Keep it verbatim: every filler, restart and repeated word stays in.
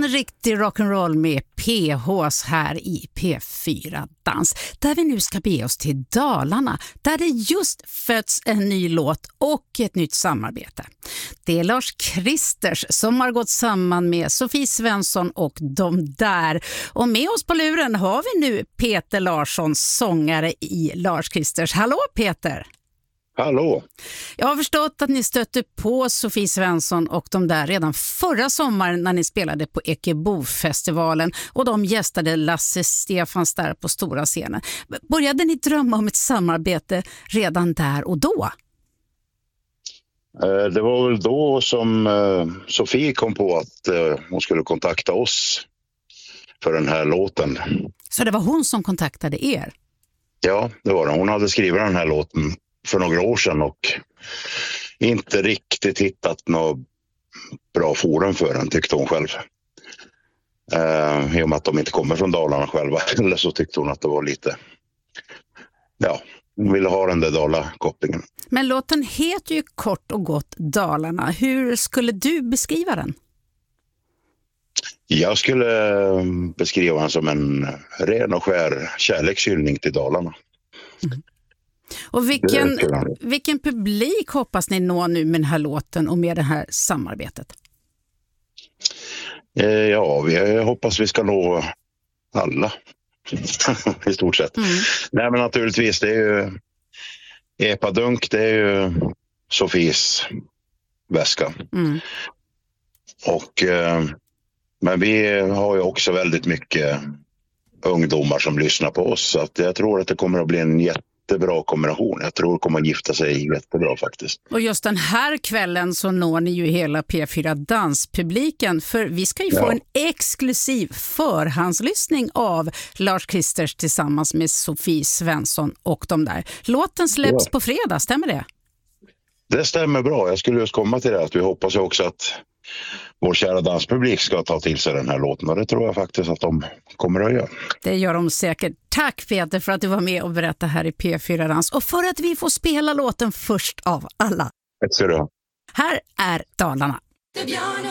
En riktig rock'n'roll med P H:s här i P fyra Dans, där vi nu ska bege oss till Dalarna, där det just föds en ny låt och ett nytt samarbete. Det är Lars-Kristers som har gått samman med Sofie Svensson och de där. Och med oss på luren har vi nu Peter Larsson, sångare i Lars-Kristers. Hallå Peter! Hallå! Jag har förstått att ni stötte på Sofie Svensson och de där redan förra sommaren när ni spelade på Ekebofestivalen och de gästade Lasse Stefans där på stora scenen. Började ni drömma om ett samarbete redan där och då? Det var väl då som Sofie kom på att hon skulle kontakta oss för den här låten. Så det var hon som kontaktade er? Ja, det var det. Hon hade skrivit den här låten för några år sedan och inte riktigt hittat något bra forum för den, tyckte hon själv. Uh, I och med att de inte kommer från Dalarna själva, eller så tyckte hon att det var lite, ja, hon ville ha den där Dala-kopplingen. Men låten heter ju kort och gott Dalarna. Hur skulle du beskriva den? Jag skulle beskriva den som en ren och skär kärlekshyllning till Dalarna. Mm. Och vilken, vilken publik hoppas ni nå nu med den här låten och med det här samarbetet? Eh, ja, vi hoppas vi ska nå alla i stort sett. Mm. Nej, men naturligtvis, det är ju Epadunk, det är ju Sofies väska. Mm. Och eh, men vi har ju också väldigt mycket ungdomar som lyssnar på oss, så att jag tror att det kommer att bli en jätte bra kombination. Jag tror det kommer att gifta sig jättebra faktiskt. Och just den här kvällen så når ni ju hela P fyra Dans-publiken, för vi ska ju få ja. en exklusiv förhandslyssning av Lars-Kristers tillsammans med Sofie Svensson och de där. Låten släpps ja. på fredag, stämmer det? Det stämmer bra. Jag skulle just komma till det att vi hoppas också att vår kära danspublik ska ta till sig den här låten, och det tror jag faktiskt att de kommer att göra. Det gör de säkert. Tack Peter för att du var med och berättade här i P fyra Dans och för att vi får spela låten först av alla. Tack ska du ha. Här är Dalarna.